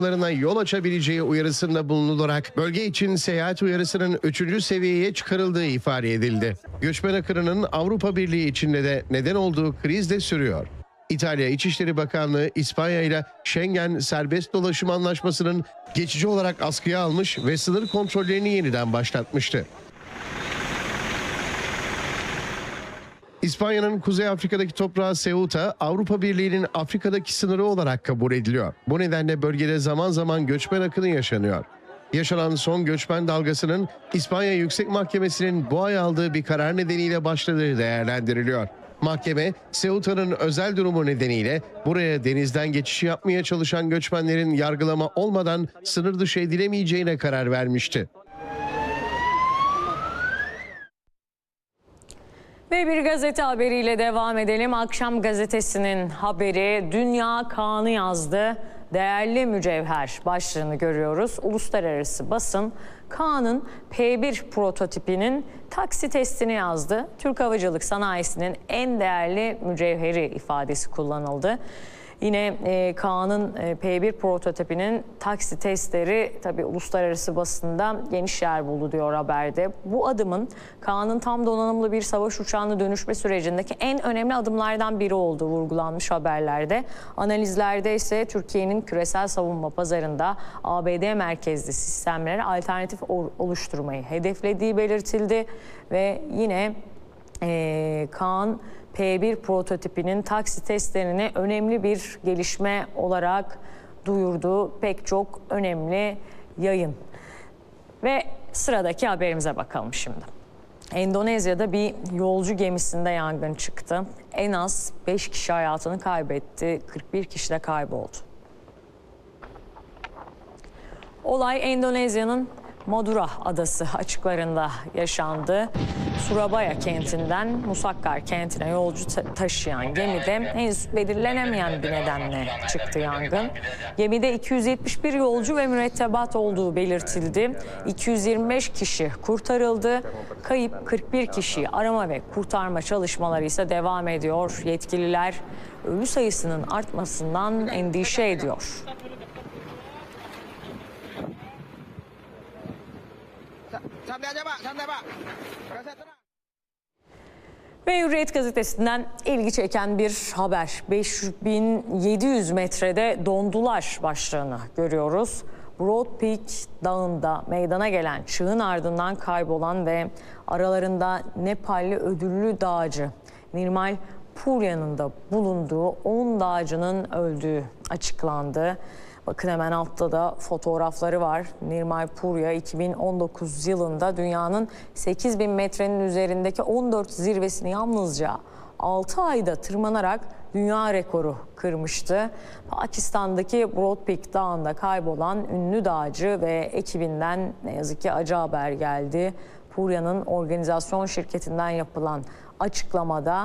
yol açabileceği uyarısında bulunularak bölge için seyahat uyarısının 3. seviyeye çıkarıldığı ifade edildi. Göçmen akınının Avrupa Birliği içinde de neden olduğu kriz de sürüyor. İtalya İçişleri Bakanlığı İspanya ile Schengen serbest dolaşım anlaşmasının geçici olarak askıya almış ve sınır kontrollerini yeniden başlatmıştı. İspanya'nın Kuzey Afrika'daki toprağı Ceuta, Avrupa Birliği'nin Afrika'daki sınırı olarak kabul ediliyor. Bu nedenle bölgede zaman zaman göçmen akını yaşanıyor. Yaşanan son göçmen dalgasının İspanya Yüksek Mahkemesi'nin bu ay aldığı bir karar nedeniyle başladığı değerlendiriliyor. Mahkeme, Ceuta'nın özel durumu nedeniyle buraya denizden geçiş yapmaya çalışan göçmenlerin yargılama olmadan sınır dışı edilemeyeceğine karar vermişti. Ve bir gazete haberiyle devam edelim. Akşam gazetesinin haberi Dünya Kaan'ı yazdı. Değerli mücevher başlığını görüyoruz. Uluslararası basın Kaan'ın P1 prototipinin taksi testini yazdı. Türk havacılık sanayisinin en değerli mücevheri ifadesi kullanıldı. Yine Kaan'ın P1 prototipinin taksi testleri tabii uluslararası basında geniş yer buldu diyor haberde. Bu adımın Kaan'ın tam donanımlı bir savaş uçağına dönüşme sürecindeki en önemli adımlardan biri olduğu vurgulanmış haberlerde. Analizlerde ise Türkiye'nin küresel savunma pazarında ABD merkezli sistemlere alternatif oluşturmayı hedeflediği belirtildi ve yine Kaan P1 prototipinin taksi testlerini önemli bir gelişme olarak duyurduğu pek çok önemli yayın. Ve sıradaki haberimize bakalım şimdi. Endonezya'da bir yolcu gemisinde yangın çıktı. En az 5 kişi hayatını kaybetti, 41 kişi de kayboldu. Olay Endonezya'nın Madura adası açıklarında yaşandı. Surabaya kentinden Musakkar kentine yolcu taşıyan gemide henüz belirlenemeyen bir nedenle çıktı yangın. Gemide 271 yolcu ve mürettebat olduğu belirtildi. 225 kişi kurtarıldı. Kayıp 41 kişiyi arama ve kurtarma çalışmaları ise devam ediyor. Yetkililer ölü sayısının artmasından endişe ediyor. Ve Hürriyet gazetesinden ilgi çeken bir haber. 5700 metrede dondular başlığını görüyoruz. Broad Peak Dağı'nda meydana gelen çığın ardından kaybolan ve aralarında Nepalli ödüllü dağcı Nirmal Purya'nın da bulunduğu 10 dağcının öldüğü açıklandı. Bakın hemen altta da fotoğrafları var. Nirmal Purya 2019 yılında dünyanın 8000 metrenin üzerindeki 14 zirvesini yalnızca 6 ayda tırmanarak dünya rekoru kırmıştı. Pakistan'daki Broad Peak Dağı'nda kaybolan ünlü dağcı ve ekibinden ne yazık ki acı haber geldi. Purya'nın organizasyon şirketinden yapılan açıklamada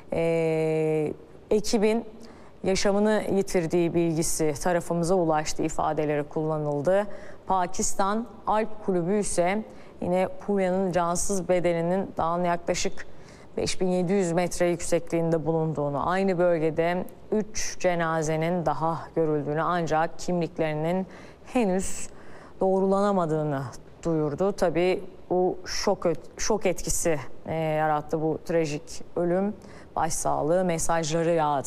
ekibin yaşamını yitirdiği bilgisi tarafımıza ulaştı ifadeleri kullanıldı. Pakistan Alp Kulübü ise yine Purya'nın cansız bedeninin dağın yaklaşık 5700 metre yüksekliğinde bulunduğunu, aynı bölgede 3 cenazenin daha görüldüğünü ancak kimliklerinin henüz doğrulanamadığını duyurdu. Tabii bu şok etkisi yarattı bu trajik ölüm. Başsağlığı mesajları yağdı.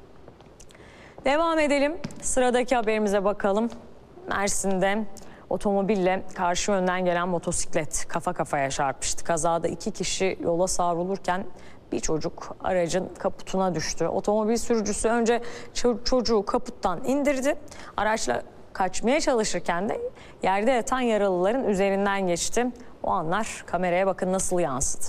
Devam edelim. Sıradaki haberimize bakalım. Mersin'de otomobille karşı yönden gelen motosiklet kafa kafaya çarpıştı. Kazada 2 kişi yola savrulurken bir çocuk aracın kaputuna düştü. Otomobil sürücüsü önce çocuğu kaputtan indirdi. Araçla kaçmaya çalışırken de yerde yatan yaralıların üzerinden geçti. O anlar kameraya bakın nasıl yansıdı.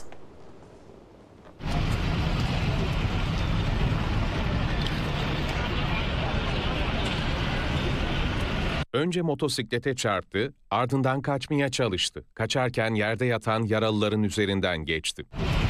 Önce motosiklete çarptı, ardından kaçmaya çalıştı. Kaçarken yerde yatan yaralıların üzerinden geçti.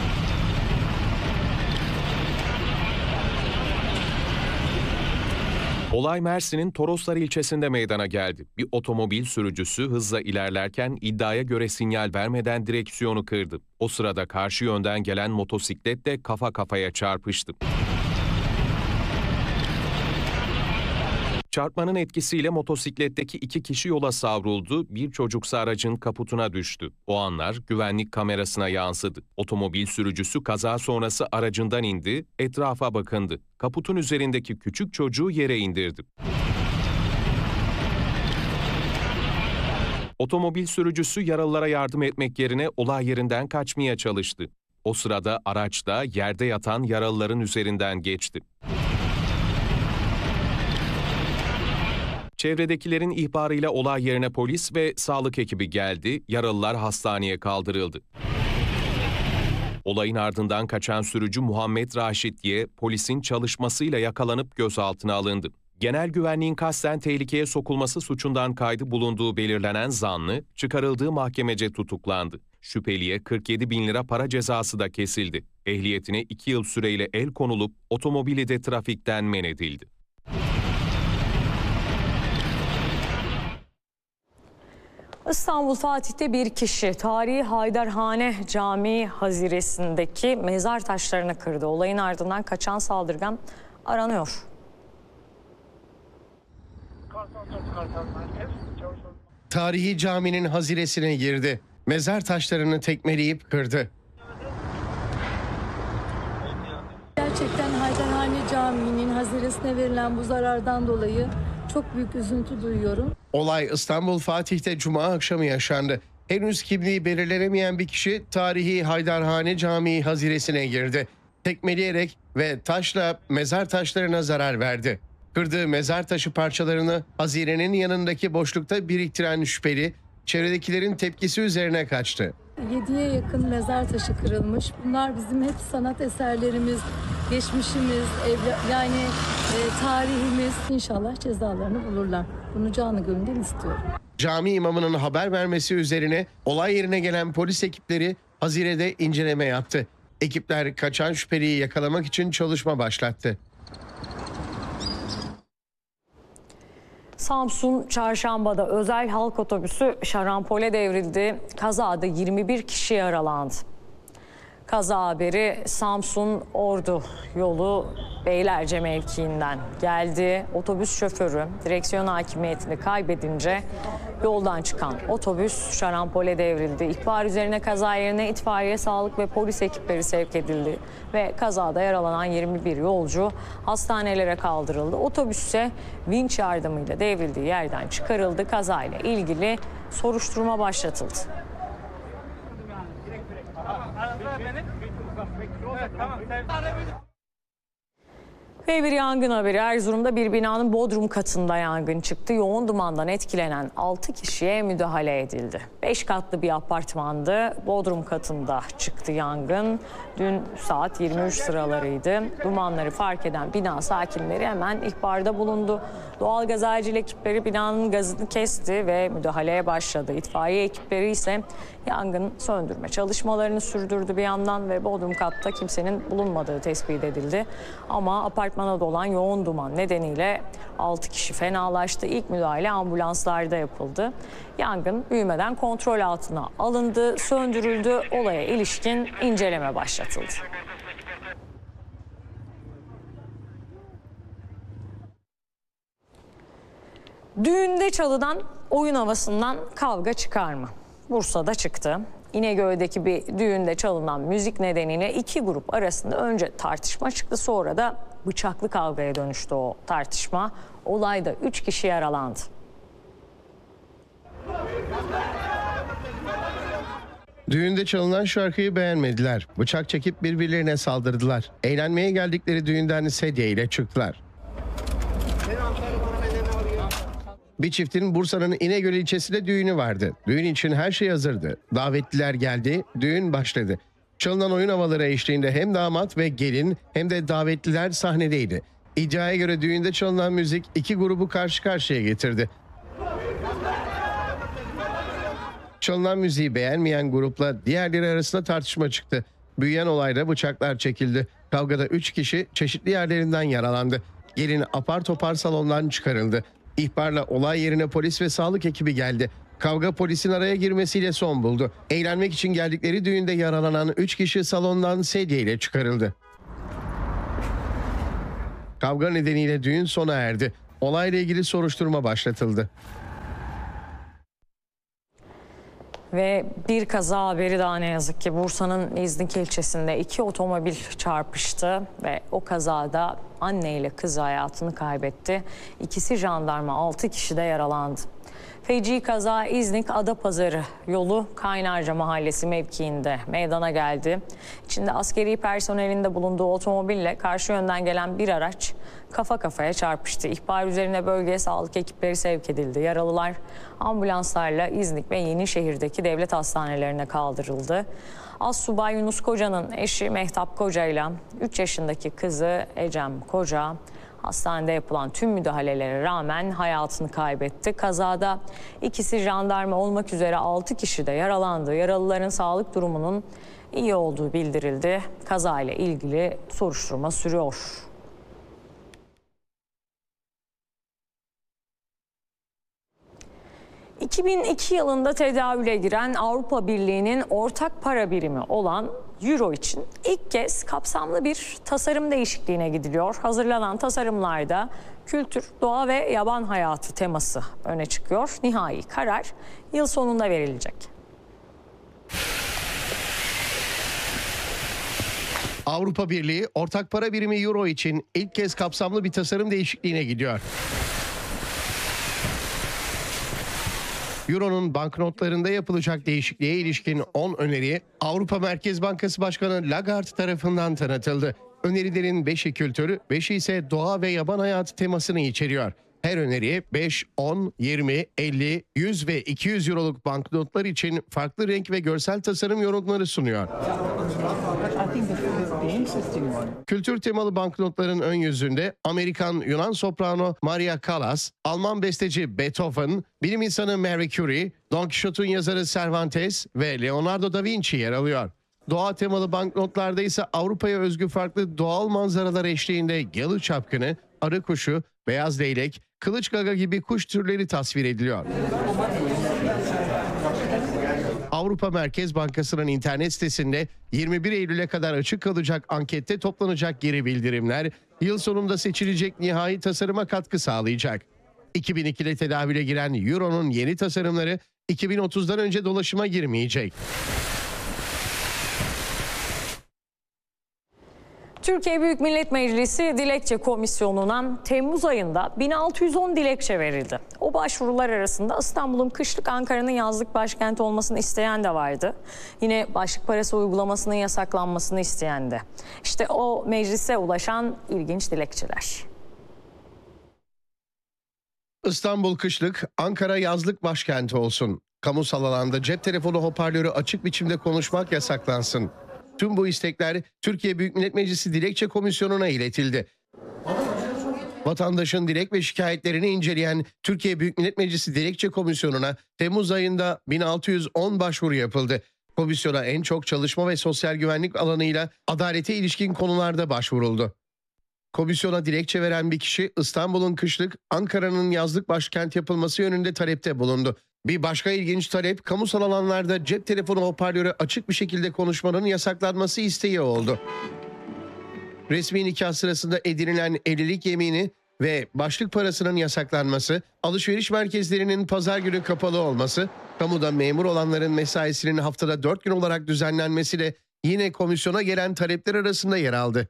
Olay Mersin'in Toroslar ilçesinde meydana geldi. Bir otomobil sürücüsü hızla ilerlerken iddiaya göre sinyal vermeden direksiyonu kırdı. O sırada karşı yönden gelen motosiklet de kafa kafaya çarpıştı. Çarpmanın etkisiyle motosikletteki 2 kişi yola savruldu, bir çocuksa aracın kaputuna düştü. O anlar güvenlik kamerasına yansıdı. Otomobil sürücüsü kaza sonrası aracından indi, etrafa bakındı. Kaputun üzerindeki küçük çocuğu yere indirdi. Otomobil sürücüsü yaralılara yardım etmek yerine olay yerinden kaçmaya çalıştı. O sırada araç da yerde yatan yaralıların üzerinden geçti. Çevredekilerin ihbarıyla olay yerine polis ve sağlık ekibi geldi, yaralılar hastaneye kaldırıldı. Olayın ardından kaçan sürücü Muhammed Raşit Y, polisin çalışmasıyla yakalanıp gözaltına alındı. Genel güvenliğin kasten tehlikeye sokulması suçundan kaydı bulunduğu belirlenen zanlı, çıkarıldığı mahkemece tutuklandı. Şüpheliye 47.000 lira para cezası da kesildi. Ehliyetine 2 yıl süreyle el konulup otomobili de trafikten men edildi. İstanbul Fatih'te bir kişi tarihi Haydarhane Camii haziresindeki mezar taşlarını kırdı. Olayın ardından kaçan saldırgan aranıyor. Tarihi caminin haziresine girdi. Mezar taşlarını tekmeleyip kırdı. Gerçekten Haydarhane Camii'nin haziresine verilen bu zarardan dolayı çok büyük üzüntü duyuyorum. Olay İstanbul Fatih'te Cuma akşamı yaşandı. Henüz kimliği belirlenemeyen bir kişi tarihi Haydarhane Camii haziresine girdi. Tekmeleyerek ve taşla mezar taşlarına zarar verdi. Kırdığı mezar taşı parçalarını hazirenin yanındaki boşlukta biriktiren şüpheli, çevredekilerin tepkisi üzerine kaçtı. 7'ye yakın mezar taşı kırılmış. Bunlar bizim hep sanat eserlerimiz, geçmişimiz, tarihimiz. İnşallah cezalarını bulurlar. Bunu canı gönülden istiyorum. Cami imamının haber vermesi üzerine olay yerine gelen polis ekipleri hazirede inceleme yaptı. Ekipler kaçan şüpheliyi yakalamak için çalışma başlattı. Samsun Çarşamba'da özel halk otobüsü şarampole devrildi. Kazada 21 kişi yaralandı. Kaza haberi Samsun Ordu yolu Beylerce mevkiinden geldi. Otobüs şoförü direksiyon hakimiyetini kaybedince yoldan çıkan otobüs şarampole devrildi. İhbar üzerine kaza yerine itfaiye, sağlık ve polis ekipleri sevk edildi ve kazada yaralanan 21 yolcu hastanelere kaldırıldı. Otobüs ise vinç yardımıyla devrildiği yerden çıkarıldı. Kazayla ilgili soruşturma başlatıldı. Ve bir yangın haberi. Erzurum'da bir binanın bodrum katında yangın çıktı. Yoğun dumandan etkilenen 6 kişiye müdahale edildi. 5 katlı bir apartmandı. Bodrum katında çıktı yangın. Dün saat 23 sıralarıydı. Dumanları fark eden bina sakinleri hemen ihbarda bulundu. Doğalgaz acil ekipleri binanın gazını kesti ve müdahaleye başladı. İtfaiye ekipleri ise yangın söndürme çalışmalarını sürdürdü bir yandan ve bodrum katta kimsenin bulunmadığı tespit edildi. Ama apartmana dolan yoğun duman nedeniyle 6 kişi fenalaştı. İlk müdahale ambulanslarda yapıldı. Yangın büyümeden kontrol altına alındı, söndürüldü. Olaya ilişkin inceleme başlatıldı. Düğünde çalınan oyun havasından kavga çıkar mı? Bursa'da çıktı. İnegöl'deki bir düğünde çalınan müzik nedeniyle 2 grup arasında önce tartışma çıktı, sonra da bıçaklı kavgaya dönüştü o tartışma. Olayda 3 kişi yaralandı. Düğünde çalınan şarkıyı beğenmediler. Bıçak çekip birbirlerine saldırdılar. Eğlenmeye geldikleri düğünden sedye ile çıktılar. Bir çiftin Bursa'nın İnegöl ilçesinde düğünü vardı. Düğün için her şey hazırdı. Davetliler geldi, düğün başladı. Çalınan oyun havaları eşliğinde hem damat ve gelin hem de davetliler sahnedeydi. İddiaya göre düğünde çalınan müzik 2 grubu karşı karşıya getirdi. Çalınan müziği beğenmeyen grupla diğerleri arasında tartışma çıktı. Büyüyen olayda bıçaklar çekildi. Kavgada 3 kişi çeşitli yerlerinden yaralandı. Gelin apar topar salondan çıkarıldı. İhbarla olay yerine polis ve sağlık ekibi geldi. Kavga polisin araya girmesiyle son buldu. Eğlenmek için geldikleri düğünde yaralanan 3 kişi salondan sedyeyle çıkarıldı. Kavga nedeniyle düğün sona erdi. Olayla ilgili soruşturma başlatıldı. Ve bir kaza haberi daha ne yazık ki Bursa'nın İznik ilçesinde 2 otomobil çarpıştı ve o kazada anne ile kız hayatını kaybetti. İkisi jandarma, 6 kişi de yaralandı. Feci kaza İznik Adapazarı yolu Kaynarca Mahallesi mevkiinde meydana geldi. İçinde askeri personelin de bulunduğu otomobille karşı yönden gelen bir araç kafa kafaya çarpıştı. İhbar üzerine bölgeye sağlık ekipleri sevk edildi. Yaralılar ambulanslarla İznik ve Yenişehir'deki devlet hastanelerine kaldırıldı. Astsubay Yunus Koca'nın eşi Mehtap Koca ile 3 yaşındaki kızı Ecem Koca hastanede yapılan tüm müdahalelere rağmen hayatını kaybetti. Kazada ikisi jandarma olmak üzere 6 kişi de yaralandı. Yaralıların sağlık durumunun iyi olduğu bildirildi. Kazayla ilgili soruşturma sürüyor. ...2002 yılında tedavüle giren Avrupa Birliği'nin ortak para birimi olan Euro için ilk kez kapsamlı bir tasarım değişikliğine gidiliyor. Hazırlanan tasarımlarda kültür, doğa ve yaban hayatı teması öne çıkıyor. Nihai karar yıl sonunda verilecek. Avrupa Birliği ortak para birimi Euro için ilk kez kapsamlı bir tasarım değişikliğine gidiyor. Euro'nun banknotlarında yapılacak değişikliğe ilişkin 10 öneri Avrupa Merkez Bankası Başkanı Lagarde tarafından tanıtıldı. Önerilerin 5'i kültür, 5'i ise doğa ve yaban hayatı temasını içeriyor. Her öneriye 5, 10, 20, 50, 100 ve 200 euroluk banknotlar için farklı renk ve görsel tasarım yorumları sunuyor. Kültür temalı banknotların ön yüzünde Amerikan Yunan soprano Maria Callas, Alman besteci Beethoven, bilim insanı Marie Curie, Don Quixote'un yazarı Cervantes ve Leonardo da Vinci yer alıyor. Doğa temalı banknotlarda ise Avrupa'ya özgü farklı doğal manzaralar eşliğinde yalı çapkını, arı kuşu, beyaz leylek, kılıç gaga gibi kuş türleri tasvir ediliyor. Avrupa Merkez Bankası'nın internet sitesinde 21 Eylül'e kadar açık kalacak ankette toplanacak geri bildirimler yıl sonunda seçilecek nihai tasarıma katkı sağlayacak. 2002'de tedavüle giren Euro'nun yeni tasarımları 2030'dan önce dolaşıma girmeyecek. Türkiye Büyük Millet Meclisi Dilekçe Komisyonu'na Temmuz ayında 1610 dilekçe verildi. O başvurular arasında İstanbul'un kışlık, Ankara'nın yazlık başkent olmasını isteyen de vardı. Yine başlık parası uygulamasının yasaklanmasını isteyen de. İşte o meclise ulaşan ilginç dilekçeler. İstanbul kışlık, Ankara yazlık başkenti olsun. Kamusal alanda cep telefonu hoparlörü açık biçimde konuşmak yasaklansın. Tüm bu istekler Türkiye Büyük Millet Meclisi Dilekçe Komisyonu'na iletildi. Vatandaşın dilek ve şikayetlerini inceleyen Türkiye Büyük Millet Meclisi Dilekçe Komisyonu'na Temmuz ayında 1610 başvuru yapıldı. Komisyona en çok çalışma ve sosyal güvenlik alanıyla adalete ilişkin konularda başvuruldu. Komisyona dilekçe veren bir kişi İstanbul'un kışlık, Ankara'nın yazlık başkent yapılması yönünde talepte bulundu. Bir başka ilginç talep, kamusal alanlarda cep telefonu hoparlörü açık bir şekilde konuşmanın yasaklanması isteği oldu. Resmi nikah sırasında edinilen evlilik yemini ve başlık parasının yasaklanması, alışveriş merkezlerinin pazar günü kapalı olması, kamuda memur olanların mesaisinin haftada 4 gün olarak düzenlenmesi de yine komisyona gelen talepler arasında yer aldı.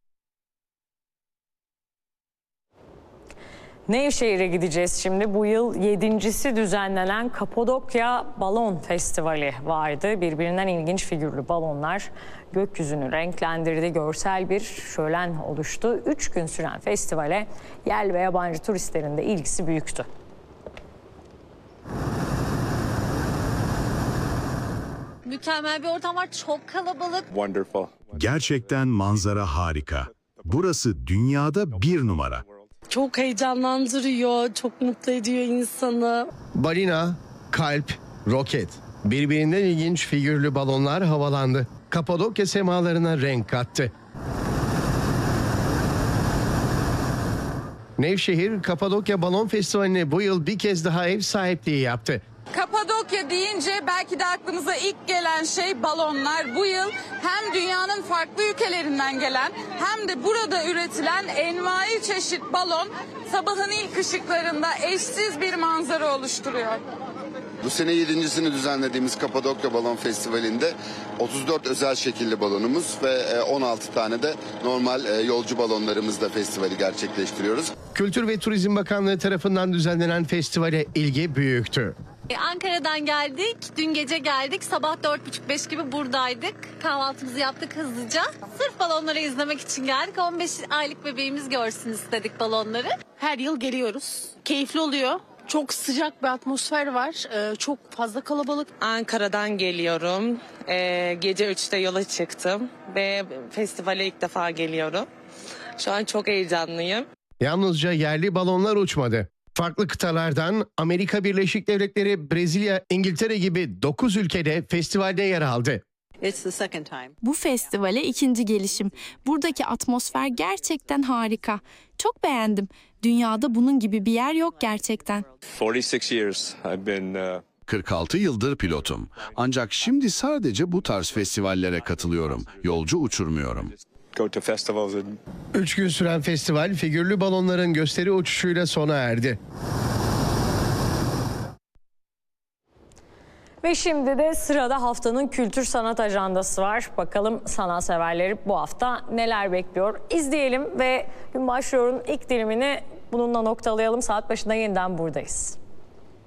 Nevşehir'e gideceğiz şimdi. Bu yıl 7.'si düzenlenen Kapadokya Balon Festivali vardı. Birbirinden ilginç figürlü balonlar gökyüzünü renklendirdi. Görsel bir şölen oluştu. 3 gün süren festivale yerli ve yabancı turistlerin de ilgisi büyüktü. Mükemmel bir ortam var. Çok kalabalık. Wonderful. Gerçekten manzara harika. Burası dünyada bir numara. Çok heyecanlandırıyor, çok mutlu ediyor insanı. Balina, kalp, roket. Birbirinden ilginç figürlü balonlar havalandı. Kapadokya semalarına renk kattı. Nevşehir, Kapadokya Balon Festivali'ne bu yıl bir kez daha ev sahipliği yaptı. Kapadokya deyince belki de aklımıza ilk gelen şey balonlar. Bu yıl hem dünyanın farklı ülkelerinden gelen hem de burada üretilen envai çeşit balon sabahın ilk ışıklarında eşsiz bir manzara oluşturuyor. Bu sene 7.sini düzenlediğimiz Kapadokya Balon Festivali'nde 34 özel şekilli balonumuz ve 16 tane de normal yolcu balonlarımızla festivali gerçekleştiriyoruz. Kültür ve Turizm Bakanlığı tarafından düzenlenen festivale ilgi büyüktü. Ankara'dan geldik. Dün gece geldik. Sabah 4.30-5 gibi buradaydık. Kahvaltımızı yaptık hızlıca. Sırf balonları izlemek için geldik. 15 aylık bebeğimiz görsün istedik balonları. Her yıl geliyoruz. Keyifli oluyor. Çok sıcak bir atmosfer var. Çok fazla kalabalık. Ankara'dan geliyorum. Gece 3'te yola çıktım ve festivale ilk defa geliyorum. Şu an çok heyecanlıyım. Yalnızca yerli balonlar uçmadı. Farklı kıtalardan Amerika Birleşik Devletleri, Brezilya, İngiltere gibi 9 ülkede festivalde yer aldı. Bu festivale ikinci gelişim. Buradaki atmosfer gerçekten harika. Çok beğendim. Dünyada bunun gibi bir yer yok gerçekten. 46 yıldır pilotum. Ancak şimdi sadece bu tarz festivallere katılıyorum. Yolcu uçurmuyorum. 3 gün süren festival figürlü balonların gösteri uçuşuyla sona erdi. Ve şimdi de sırada haftanın kültür sanat ajandası var. Bakalım sanatseverleri bu hafta neler bekliyor? İzleyelim ve Gün Başlıyor'un ilk dilimini bununla noktalayalım. Saat başında yeniden buradayız.